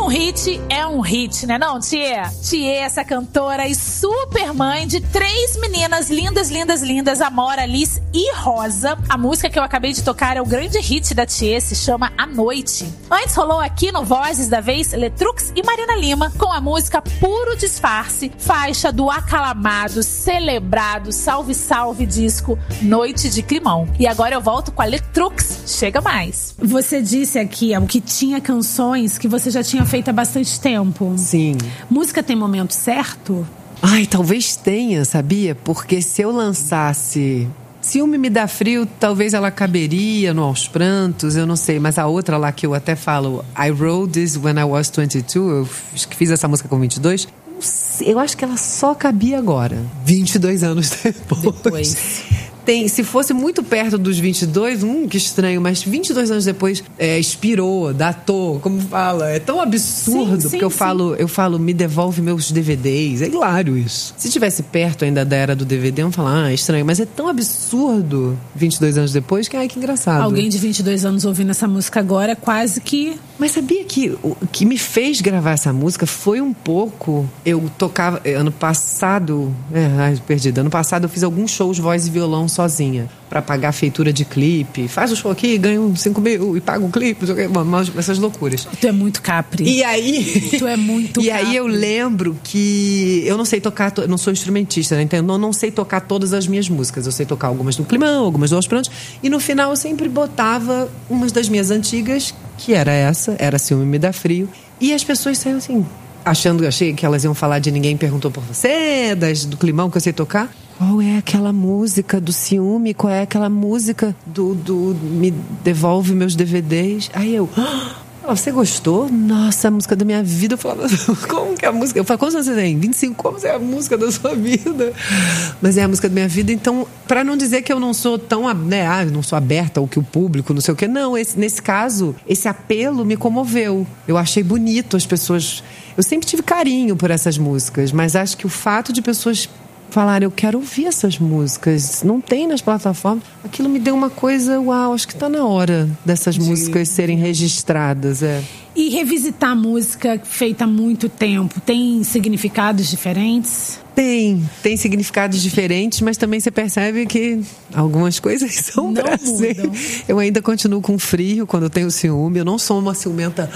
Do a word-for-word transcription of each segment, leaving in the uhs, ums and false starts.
hit é um hit, né não, Tia? Tia, essa cantora e super mãe de três meninas lindas, lindas, lindas, Amora, Liz e Rosa. A música que eu acabei de tocar é o grande hit da Tia, se chama A Noite. Antes rolou aqui no Vozes da Vez, Letrux e Marina Lima, com a música Puro Disfarce, faixa do aclamado, celebrado, salve, salve disco Noite de Climão. E agora eu volto com a Letrux, chega mais. Você disse aqui o que tinha canções que você já tinha feito há bastante tempo. Sim. Música tem momento certo? Ai, talvez tenha, sabia? Porque se eu lançasse Ciúme Me Dá Frio, talvez ela caberia no Aos Prantos, eu não sei. Mas a outra lá que eu até falo, I wrote this when I was twenty-two, eu fiz essa música com vinte e dois, eu acho que ela só cabia agora, vinte e dois anos depois. Depois. Tem, se fosse muito perto dos vinte e dois, hum, que estranho, mas vinte e dois anos depois é, expirou, datou, como fala, é tão absurdo, sim, sim, porque eu sim. falo, eu falo, me devolve meus D V Ds, é hilário isso. Se tivesse perto ainda da era do D V D, eu falar, ah, é estranho, mas é tão absurdo vinte e dois anos depois, que ai, que engraçado. Alguém de vinte e dois anos ouvindo essa música agora é quase que... Mas sabia que o que me fez gravar essa música foi um pouco... Eu tocava... Ano passado... É, ai, perdido. Ano passado eu fiz alguns shows voz e violão sozinha. Pra pagar a feitura de clipe. Faz o show aqui, ganha uns cinco mil e paga o clipe. Essas loucuras. Tu é muito capri. E aí... Tu é muito E capri. aí eu lembro que... Eu não sei tocar... Eu não sou instrumentista, né? Então eu não sei tocar todas as minhas músicas. Eu sei tocar algumas do Climão, algumas do Aos Prantos. E no final eu sempre botava umas das minhas antigas, que era essa, era Ciúme Me Dá Frio. E as pessoas saíam assim, achando, achei que elas iam falar de Ninguém Perguntou Por Você, das, do Climão que eu sei tocar. Qual é aquela música do ciúme? Qual é aquela música do, do Me Devolve Meus D V Ds? Aí eu... Oh, você gostou? Nossa, a música da minha vida. Eu falava, como que é a música? Eu falava, quantos anos você tem? vinte e cinco, como é a música da sua vida? Mas é a música da minha vida. Então, pra não dizer que eu não sou tão, né, ah, não sou aberta ao que o público, não sei o quê. Não, esse, nesse caso, esse apelo me comoveu. Eu achei bonito as pessoas... Eu sempre tive carinho por essas músicas, mas acho que o fato de pessoas falar, eu quero ouvir essas músicas, não tem nas plataformas, aquilo me deu uma coisa, uau, acho que está na hora dessas Sim. músicas serem registradas. É. E revisitar música feita há muito tempo, tem significados diferentes? Tem, tem significados diferentes, mas também você percebe que algumas coisas são não pra ser. Eu ainda continuo com frio quando eu tenho ciúme. Eu não sou uma ciumenta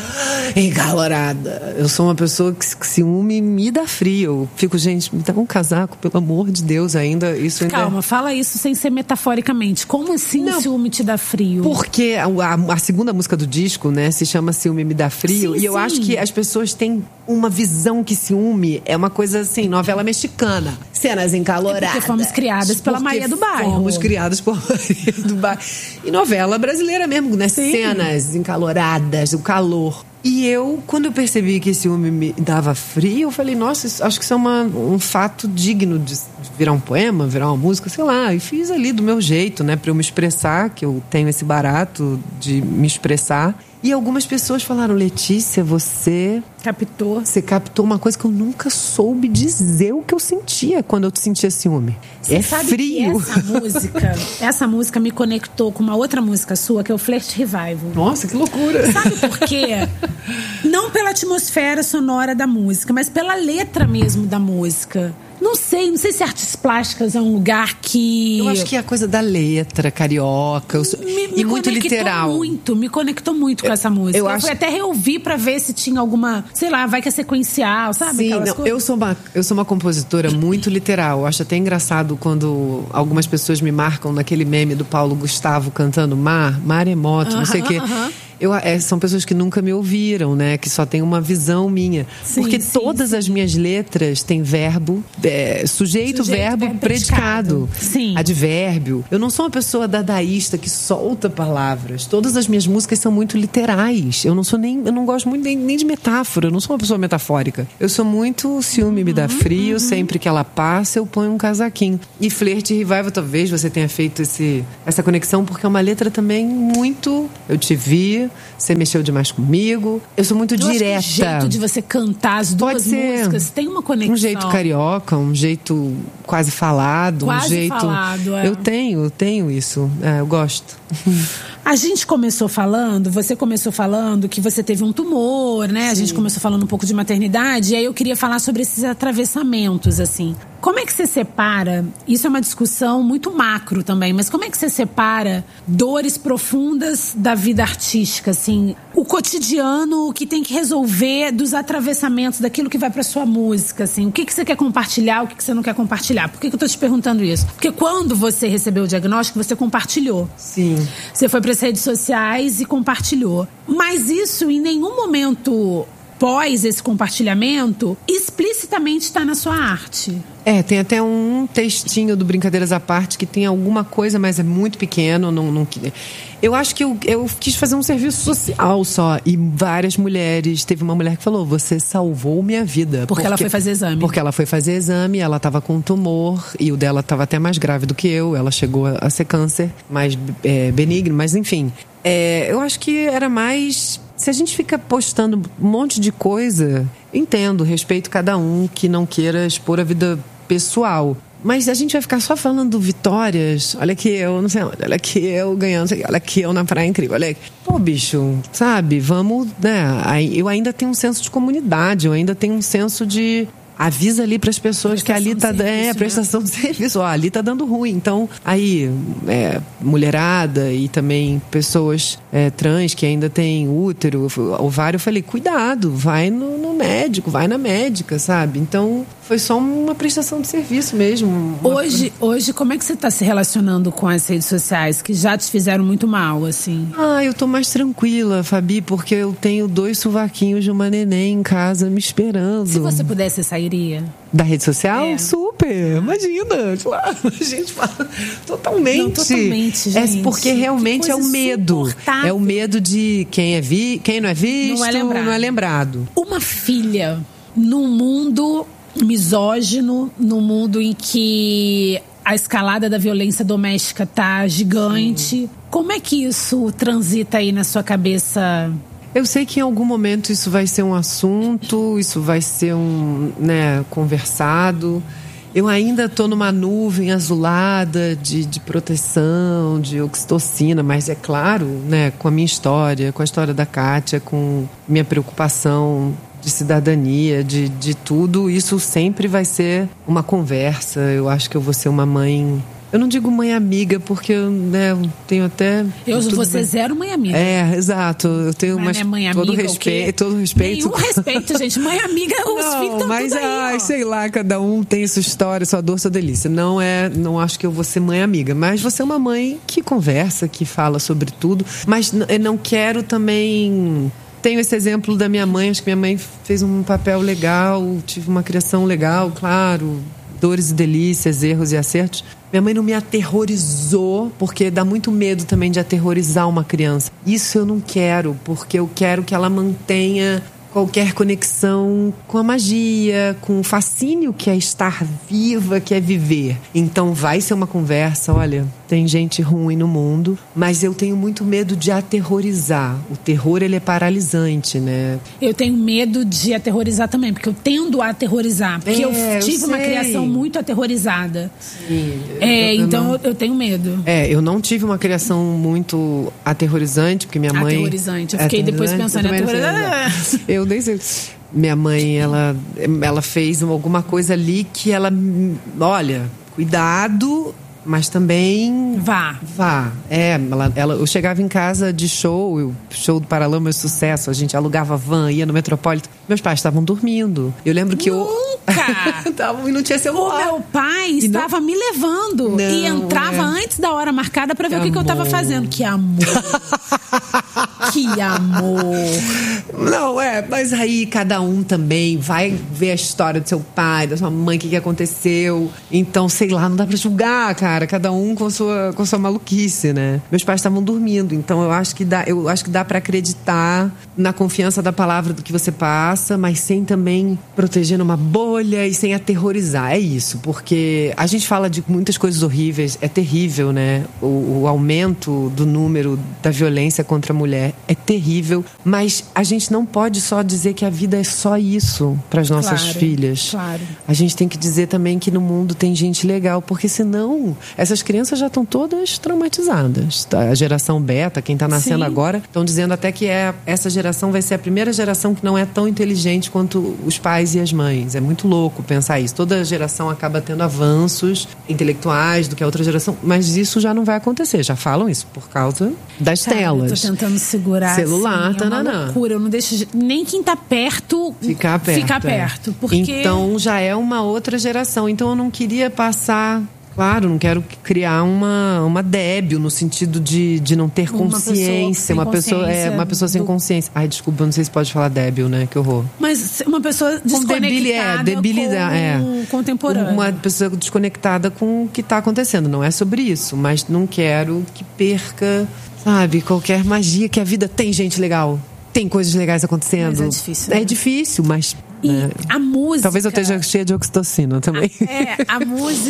encalorada. Eu sou uma pessoa que ciúme me dá frio. Eu fico, gente, me dá um casaco, pelo amor de Deus, ainda. Isso ainda... Calma, fala isso sem ser metaforicamente. Como assim não, o ciúme te dá frio? Porque a, a, a segunda música do disco, né, se chama Ciúme Me Dá Frio. Sim, e eu sim. acho que as pessoas têm uma visão que ciúme é uma coisa assim, novela mexicana. Cenas encaloradas. É porque fomos criadas pela porque Maria do Bairro. Fomos criadas por Maria do Bairro. E novela brasileira mesmo, né? Sim. Cenas encaloradas, o calor. E eu, quando eu percebi que esse ciúme me dava frio, eu falei, nossa, isso, acho que isso é uma, um fato digno de virar um poema, virar uma música, sei lá. E fiz ali do meu jeito, né? Pra eu me expressar, que eu tenho esse barato de me expressar. E algumas pessoas falaram, Letícia, você... Captou. Você captou uma coisa que eu nunca soube dizer o que eu sentia quando eu sentia ciúme. Você é sabe frio. Que essa música, essa música me conectou com uma outra música sua, que é o Flirt Revival. Nossa, que loucura. Sabe por quê? Não pela atmosfera sonora da música, mas pela letra mesmo da música. Não sei, não sei se artes plásticas é um lugar que... Eu acho que é a coisa da letra carioca eu... me, me e muito literal. Muito, me conectou muito com eu, essa música. Eu, eu acho... fui até reouvir pra ver se tinha alguma, sei lá, vai que é sequencial, sabe? Sim, não, eu, sou uma, eu sou uma compositora muito literal. Eu acho até engraçado quando algumas pessoas me marcam naquele meme do Paulo Gustavo cantando Mar, Maremoto, uh-huh, não sei o quê. Uh-huh. Eu, é, são pessoas que nunca me ouviram, né? Que só têm uma visão minha. Sim, Porque sim, todas sim. as minhas letras têm verbo, é, sujeito, sujeito, verbo, verbo predicado. predicado. Sim. Advérbio. Eu não sou uma pessoa dadaísta que solta palavras. Todas as minhas músicas são muito literais. Eu não sou nem, eu não gosto muito nem, nem de metáfora. Eu não sou uma pessoa metafórica. Eu sou muito ciúme uhum, me dá frio. Uhum. Sempre que ela passa, eu ponho um casaquinho. E Flirt Revival, talvez você tenha feito esse, essa conexão, porque é uma letra também muito... Eu te vi, você mexeu demais comigo. Eu sou muito eu direta. Acho que o jeito de você cantar as duas Pode ser músicas tem uma conexão. Um jeito carioca, um jeito quase falado, quase um jeito. Falado, é. Eu tenho, eu tenho isso. É, eu gosto. A gente começou falando, você começou falando que você teve um tumor, né? A Sim. gente começou falando um pouco de maternidade. E aí eu queria falar sobre esses atravessamentos, assim. Como é que você separa? Isso é uma discussão muito macro também, mas como é que você separa dores profundas da vida artística, assim? O cotidiano, o que tem que resolver dos atravessamentos, daquilo que vai pra sua música, assim. O que, que você quer compartilhar, o que, que você não quer compartilhar? Por que, que eu tô te perguntando isso? Porque quando você recebeu o diagnóstico, você compartilhou. Sim. Você foi para as redes sociais e compartilhou. Mas isso, em nenhum momento pós esse compartilhamento, explicitamente está na sua arte. É, tem até um textinho do Brincadeiras à Parte que tem alguma coisa, mas é muito pequeno. Não, não... Eu acho que eu, eu quis fazer um serviço social só. E várias mulheres... Teve uma mulher que falou, você salvou minha vida. Porque, porque ela foi fazer exame. Porque ela foi fazer exame, ela estava com tumor. E o dela estava até mais grave do que eu. Ela chegou a, a ser câncer, mais é, benigno. Mas enfim, é, eu acho que era mais... Se a gente fica postando um monte de coisa, entendo, respeito cada um que não queira expor a vida pessoal. Mas a gente vai ficar só falando vitórias. Olha que eu, não sei onde, olha que eu ganhando, olha que eu na praia incrível. Olha, pô, bicho, sabe? Vamos, né? Eu ainda tenho um senso de comunidade, eu ainda tenho um senso de... Avisa ali para as pessoas que ali tá dando é, prestação né? de serviço. Ó, ali tá dando ruim. Então, aí, é, mulherada e também pessoas é, trans que ainda têm útero, ovário, eu falei, cuidado, vai no, no médico, vai na médica, sabe? Então, foi só uma prestação de serviço mesmo. Hoje, hoje como é que você tá se relacionando com as redes sociais que já te fizeram muito mal, assim? Ah, eu tô mais tranquila, Fabi, porque eu tenho dois sovaquinhos de uma neném em casa me esperando. Se você pudesse sair da rede social? É. Super, imagina, claro, a gente fala totalmente. Não, totalmente, gente. É porque realmente é o medo. É o medo de quem é vi, quem não é visto, não é lembrado. Não é lembrado. Uma filha num mundo misógino, num mundo em que a escalada da violência doméstica tá gigante. Sim. Como é que isso transita aí na sua cabeça? Eu sei que em algum momento isso vai ser um assunto, isso vai ser um, né, conversado. Eu ainda estou numa nuvem azulada de, de proteção, de oxitocina, mas é claro, né, com a minha história, com a história da Kátia, com minha preocupação de cidadania, de, de tudo, isso sempre vai ser uma conversa. Eu acho que eu vou ser uma mãe... Eu não digo mãe amiga, porque né, eu tenho até... Eu vou ser zero mãe amiga. É, exato. Eu tenho mas umas, mãe todo amiga, respeito, todo respeito. Nenhum respeito, gente. Mãe amiga, os não, filhos estão mas, tudo aí, ai, ó. sei lá, cada um tem sua história, sua dor, sua delícia. Não é, não acho que eu vou ser mãe amiga, mas você é uma mãe que conversa, que fala sobre tudo. Mas eu não quero também... Tenho esse exemplo da minha mãe, acho que minha mãe fez um papel legal, tive uma criação legal, claro, dores e delícias, erros e acertos. Minha mãe não me aterrorizou, porque dá muito medo também de aterrorizar uma criança. Isso eu não quero, porque eu quero que ela mantenha qualquer conexão com a magia, com o fascínio que é estar viva, que é viver. Então vai ser uma conversa, olha, tem gente ruim no mundo, mas eu tenho muito medo de aterrorizar. O terror, ele é paralisante, né? Eu tenho medo de aterrorizar também, porque eu tendo a aterrorizar. Porque é, eu tive eu uma sei. criação muito aterrorizada. Sim, é, eu, eu então não... eu tenho medo. É, eu não tive uma criação muito aterrorizante, porque minha mãe... Aterrorizante. Eu fiquei é, depois pensando em aterrorizante. Eu nem sei. Minha mãe, ela, ela fez alguma coisa ali que ela... Olha, cuidado... Mas também... Vá. Vá. É, ela, ela, eu chegava em casa de show, eu, show do Paralamas Sucesso, a gente alugava van, ia no Metropolitan. Meus pais estavam dormindo. Eu lembro que Nunca. eu... Nunca! E não tinha celular. O meu pai e estava não... me levando. Não, e entrava é. antes da hora marcada pra ver que o que, que eu estava fazendo. Que amor. Que amor. Não, é, mas aí cada um também vai ver a história do seu pai, da sua mãe, o que, que aconteceu. Então, sei lá, não dá pra julgar, cara. Cada um com sua, com sua maluquice, né? Meus pais estavam dormindo, então eu acho que dá, eu acho que dá pra acreditar na confiança da palavra do que você passa, mas sem também proteger numa bolha e sem aterrorizar. É isso, porque a gente fala de muitas coisas horríveis, é terrível, né? O, o aumento do número da violência contra a mulher é terrível, mas a gente não pode só dizer que a vida é só isso para as nossas Claro, filhas. claro. A gente tem que dizer também que no mundo tem gente legal, porque senão essas crianças já estão todas traumatizadas. A geração beta, quem está nascendo Sim. agora, estão dizendo até que é, essa geração vai ser a primeira geração que não é tão inteligente quanto os pais e as mães. É muito louco pensar isso. Toda geração acaba tendo avanços intelectuais do que a outra geração, mas isso já não vai acontecer. Já falam isso por causa das Cara, telas. Eu tô tentando segurar. Celular, assim, é uma tananã. loucura. Eu não deixo nem quem tá perto Ficar perto. ficar é. perto. Porque Então já é uma outra geração. Então eu não queria passar. Claro, não quero criar uma, uma débil no sentido de, de não ter Uma consciência. pessoa Uma pessoa, é, sem uma pessoa sem do- consciência. Ai, desculpa, eu não sei se pode falar débil, né? Que horror. Mas uma pessoa Com debili- é, desconectada debilidade, é. com o contemporâneo. Uma pessoa desconectada com o que está acontecendo. Não é sobre isso, mas não quero que perca, sabe, qualquer magia que a vida tem gente legal. Tem coisas legais acontecendo. Mas é difícil, É né? difícil, mas... E né, a música... talvez eu esteja cheia de oxitocina também. É, a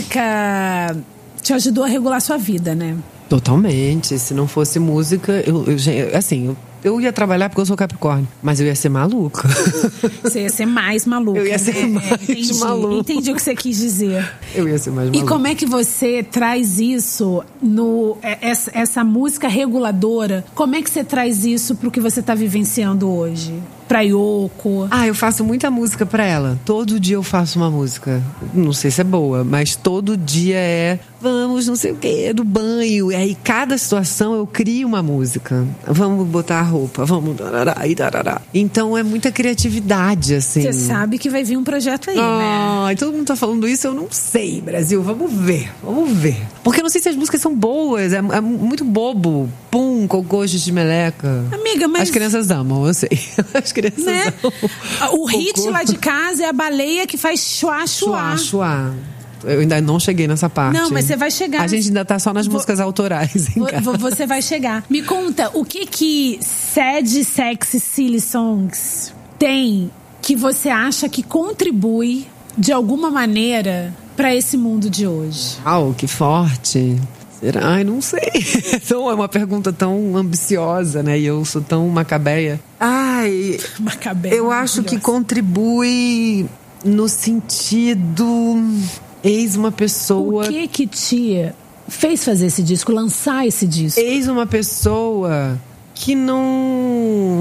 música te ajudou a regular sua vida, né? Totalmente. Se não fosse música, eu, eu gente, assim, eu, eu ia trabalhar porque eu sou Capricórnio, mas eu ia ser maluca. Você ia ser mais maluca. Eu ia ser né? mais entendi, maluca. Entendi o que você quis dizer. Eu ia ser mais E maluca. como é que você traz isso no é, essa, essa música reguladora? Como é que você traz isso pro que você está vivenciando hoje? Pra Yoko? Ah, eu faço muita música pra ela. Todo dia eu faço uma música. Não sei se é boa, mas todo dia é vamos, não sei o quê, do banho. E aí, cada situação eu crio uma música. Vamos botar a roupa, vamos. Darará, e darará. Então é muita criatividade, assim. Você sabe que vai vir um projeto aí, né? Ai, todo mundo tá falando isso, eu não sei, Brasil. Vamos ver, vamos ver. Porque eu não sei se as músicas são boas, é, é muito bobo. Pum, cocô, xixi, meleca. Amiga, mas... As crianças amam, eu sei. As crianças Né? amam. O hit Cocô. lá de casa é a baleia que faz chuá, chuá. Chuá, chuá. Eu ainda não cheguei nessa parte. Não, mas você vai chegar. A gente ainda tá só nas Vou- músicas autorais. Em Vo- casa. vo- Você vai chegar. Me conta, o que que Sad, Sexy, Silly Songs tem que você acha que contribui de alguma maneira pra esse mundo de hoje? Uau, que forte. Será? Ai, não sei. Então, é uma pergunta tão ambiciosa, né? E eu sou tão macabeia. Ai, Macabé. eu acho que contribui no sentido... Eis uma pessoa... O que que te fez fazer esse disco, lançar esse disco? Eis uma pessoa que não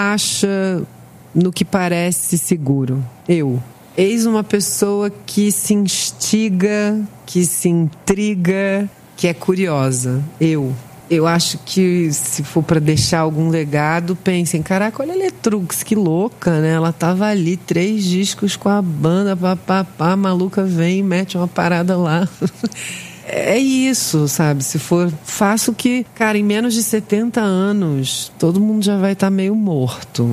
relaxa no que parece seguro. Eu. Eis uma pessoa que se instiga, que se intriga, que é curiosa. Eu. Eu acho que se for pra deixar algum legado, pensem, caraca, olha a Letrux, que louca, né? Ela tava ali, três discos com a banda, papapá, a maluca vem e mete uma parada lá. É isso, sabe? Se for, faço que, cara, em menos de setenta anos, todo mundo já vai estar meio morto.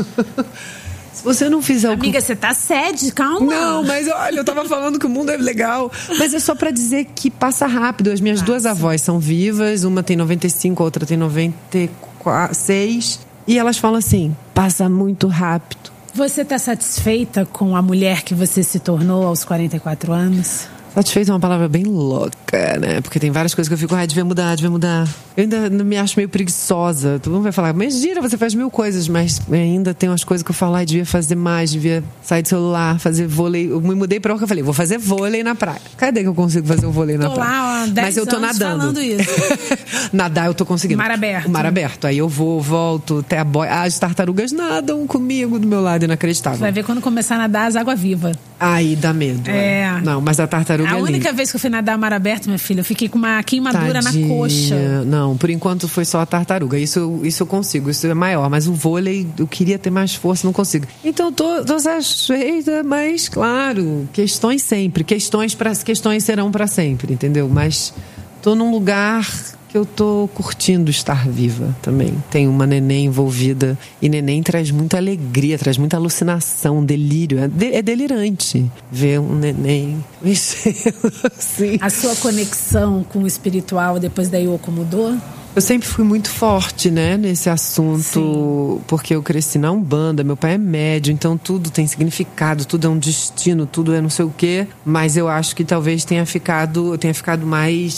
Se você não fizer o que... Amiga, você tá sede, calma. Não, mas olha, eu tava falando que o mundo é legal. Mas é só pra dizer que passa rápido. As minhas duas avós são vivas, uma tem noventa e cinco, a outra tem noventa e seis. E elas falam assim, passa muito rápido. Você tá satisfeita com a mulher que você se tornou aos quarenta e quatro anos? Satisfeita é uma palavra bem louca, né? Porque tem várias coisas que eu fico, ai, devia mudar, devia mudar. Eu ainda me acho meio preguiçosa. Todo mundo vai falar, mas gira, você faz mil coisas. Mas ainda tem umas coisas que eu falo, ai, devia fazer mais, devia sair do celular, fazer vôlei. Eu me mudei pra Orca, eu falei, vou fazer vôlei na praia. Cadê que eu consigo fazer o vôlei na Tô praia? lá, ó, dez mas eu tô anos nadando. falando isso. Nadar eu tô conseguindo. Mar aberto. O mar aberto. Aí eu vou, volto, até a boia. As tartarugas nadam comigo do meu lado, inacreditável. Vai ver quando começar a nadar as águas vivas. Aí dá medo. É. Não, mas a tartaruga A é única linda. vez que eu fui nadar mar aberto, minha filha, eu fiquei com uma queimadura Tadinha. na coxa. Não, por enquanto foi só a tartaruga. Isso, eu- isso eu consigo, isso é maior. Mas o vôlei, eu queria ter mais força, não consigo. Então, tô, tô satisfeita, mas, claro, questões sempre. Questões, pra, questões serão pra sempre, entendeu? Mas tô num lugar que eu tô curtindo estar viva também. Tem uma neném envolvida. E neném traz muita alegria, traz muita alucinação, delírio. É, de, é delirante ver um neném mexendo assim. A sua conexão com o espiritual depois da Yoko mudou? Eu sempre fui muito forte, né, nesse assunto, Sim. porque eu cresci na Umbanda, meu pai é médium, então tudo tem significado, tudo é um destino, tudo é não sei o quê, mas eu acho que talvez tenha ficado, eu tenha ficado mais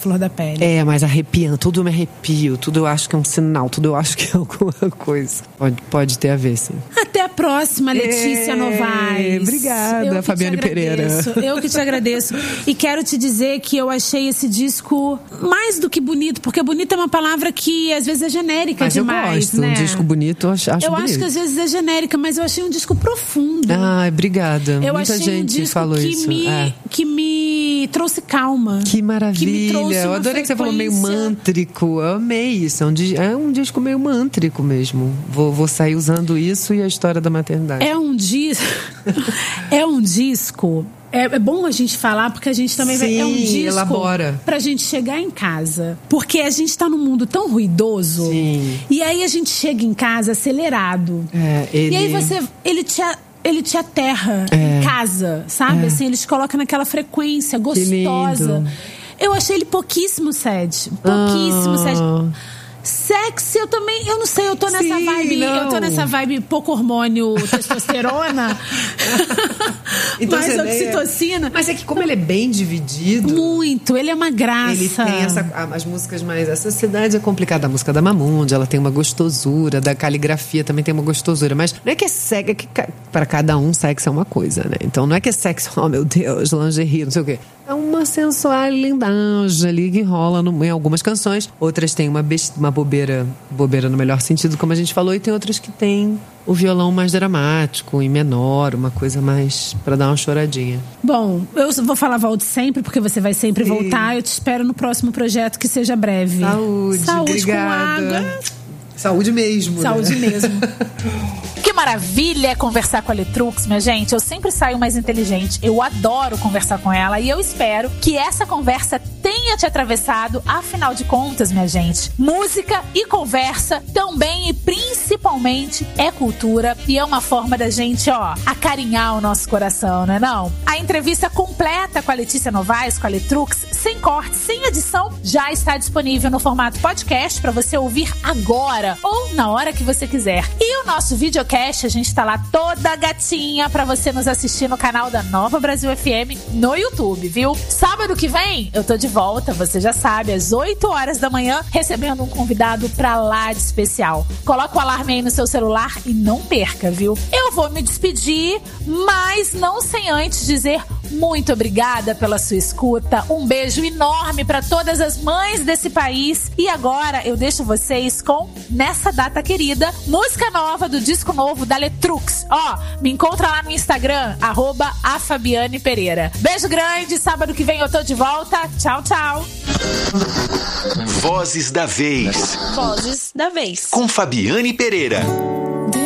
flor da pele. É, mas arrepiando, tudo eu me arrepio, tudo eu acho que é um sinal, tudo eu acho que é alguma coisa. Pode, pode ter a ver, sim. Até a próxima, Letícia é, Novaes. Obrigada, Fabiane Pereira. Eu que te agradeço. E quero te dizer que eu achei esse disco mais do que bonito, porque bonito é uma palavra que às vezes é genérica mas demais, eu gosto. né? Um disco bonito, eu acho, acho Eu bonito. acho que às vezes é genérica, mas eu achei um disco profundo. Ah, obrigada. Eu Muita achei gente um disco falou que isso. Me, é. Que me trouxe calma. Que maravilha. Que me trouxe eu uma adorei que você falou meio frequência. mântrico. Eu amei isso. É um, di- é um disco meio mântrico mesmo. Vou, vou sair usando isso e a história da maternidade. É um disco. É um disco. É, é bom a gente falar, porque a gente também vai. Sim, É um disco elabora. pra gente chegar em casa. Porque a gente tá num mundo tão ruidoso. Sim. E aí a gente chega em casa acelerado. É, ele... E aí você. Ele te. Ele te aterra É. em casa, sabe? É. Assim, ele te coloca naquela frequência gostosa. lindo. Eu achei ele pouquíssimo sad. Pouquíssimo Ah. sad. Sexy, eu também, eu não sei, eu tô nessa Sim, vibe, não. eu tô nessa vibe pouco hormônio, testosterona, Então mais você nem- oxitocina. Mas é que como ele é bem dividido... Muito, ele é uma graça. Ele tem essa, as músicas mais... Essa cidade é complicada. A música da Mamundi, ela tem uma gostosura. Da caligrafia também tem uma gostosura. Mas não é que é sexo... É que ca- para cada um, sexo é uma coisa, né? Então não é que é sexo... Oh, meu Deus, lingerie, não sei o quê. É uma sensualidade ali que rola no, em algumas canções. Outras têm uma, best, uma bobeira... Bobeira no melhor sentido, como a gente falou. E tem outras que tem o violão mais dramático e menor. Uma coisa mais... Pra dar uma choradinha. Bom, eu vou falar volte sempre, porque você vai sempre Sim. voltar. Eu te espero no próximo projeto, que seja breve. Saúde, Saúde obrigada. com água. Saúde mesmo. Saúde né? mesmo. Que maravilha é conversar com a Letrux, minha gente. Eu sempre saio mais inteligente. Eu adoro conversar com ela e eu espero que essa conversa tenha te atravessado. Afinal de contas, minha gente, música e conversa também e principalmente é cultura e é uma forma da gente, ó, acarinhar o nosso coração, não é não? A entrevista completa com a Letícia Novaes, com a Letrux, sem corte, sem edição, já está disponível no formato podcast para você ouvir agora ou na hora que você quiser. E o nosso videocast, a gente tá lá toda gatinha pra você nos assistir no canal da Nova Brasil F M no YouTube, viu? Sábado que vem eu tô de volta, você já sabe, às oito horas da manhã, recebendo um convidado pra lá de especial. Coloca o alarme aí no seu celular e não perca, viu? Eu vou me despedir, mas não sem antes dizer muito obrigada pela sua escuta. Um beijo enorme pra todas as mães desse país. E agora eu deixo vocês com Nessa Data Querida, música nova do disco novo da Letrux. Ó, me encontra lá no Instagram, arroba a Fabiane Pereira. Beijo grande, sábado que vem eu tô de volta. Tchau, tchau. Vozes da Vez. Vozes da Vez. Com Fabiane Pereira.